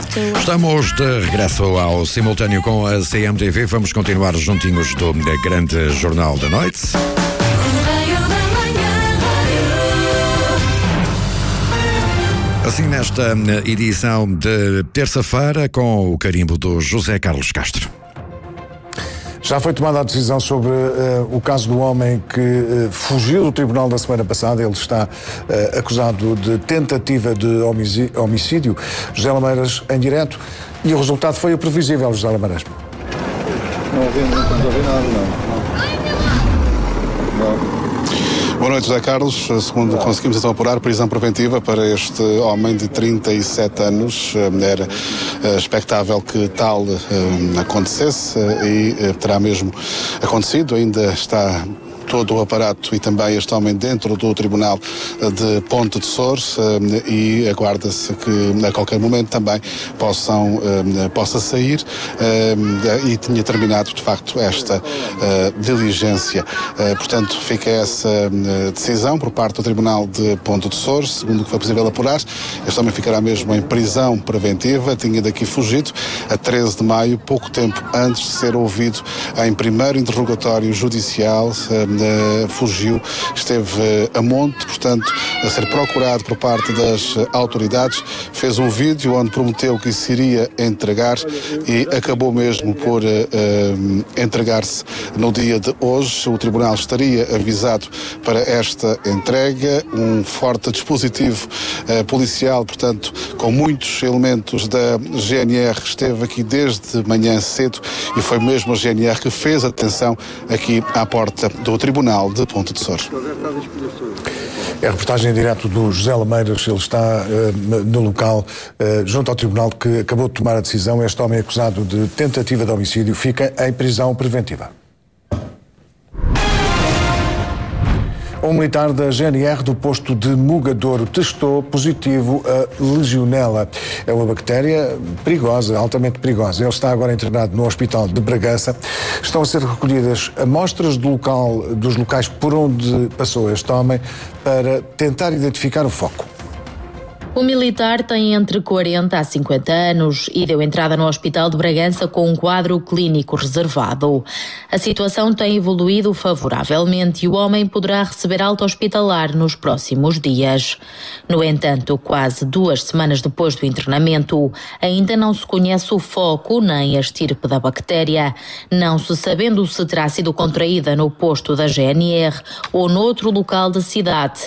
Estamos de regresso ao simultâneo com a CMTV. Vamos continuar juntinhos do grande Jornal da Noite. Assim, nesta edição de terça-feira, com o carimbo do José Carlos Castro. Já foi tomada a decisão sobre o caso do homem que fugiu do tribunal da semana passada. Ele está acusado de tentativa de homicídio. José Lameiras, em direto. E o resultado foi o previsível, José Lameiras. Não ouvi nada, não. Boa noite, José Carlos. Segundo conseguimos então apurar, prisão preventiva para este homem de 37 anos. Era expectável que tal acontecesse e terá mesmo acontecido. Ainda está todo o aparato e também este homem dentro do Tribunal de Ponte de Sores e aguarda-se que a qualquer momento também possa sair e tinha terminado de facto esta diligência. Portanto, fica essa decisão por parte do Tribunal de Ponte de Sores, segundo o que foi possível apurar. Este homem ficará mesmo em prisão preventiva, tinha daqui fugido a 13 de maio, pouco tempo antes de ser ouvido em primeiro interrogatório judicial. Fugiu, esteve a monte, portanto, a ser procurado por parte das autoridades, fez um vídeo onde prometeu que se iria entregar e acabou mesmo por entregar-se no dia de hoje. O tribunal estaria avisado para esta entrega, um forte dispositivo policial, portanto, com muitos elementos da GNR, esteve aqui desde manhã cedo e foi mesmo a GNR que fez a detenção aqui à porta do Tribunal de Ponte de Sores. É a reportagem em direto do José Lameiras. Ele está no local, junto ao tribunal que acabou de tomar a decisão. Este homem acusado de tentativa de homicídio fica em prisão preventiva. Um militar da GNR do posto de Mugadouro testou positivo a legionela. É uma bactéria perigosa, altamente perigosa. Ele está agora internado no Hospital de Bragança. Estão a ser recolhidas amostras dos locais por onde passou este homem para tentar identificar o foco. O militar tem entre 40 a 50 anos e deu entrada no Hospital de Bragança com um quadro clínico reservado. A situação tem evoluído favoravelmente e o homem poderá receber alta hospitalar nos próximos dias. No entanto, quase 2 semanas depois do internamento, ainda não se conhece o foco nem a estirpe da bactéria, não se sabendo se terá sido contraída no posto da GNR ou noutro local da cidade.